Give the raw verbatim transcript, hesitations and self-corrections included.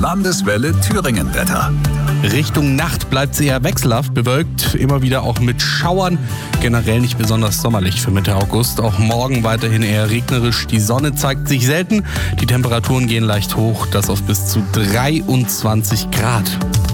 Landeswelle Thüringen-Wetter. Richtung Nacht bleibt es eher wechselhaft bewölkt, immer wieder auch mit Schauern. Generell nicht besonders sommerlich für Mitte August. Auch morgen weiterhin eher regnerisch. Die Sonne zeigt sich selten. Die Temperaturen gehen leicht hoch, das auf bis zu dreiundzwanzig Grad.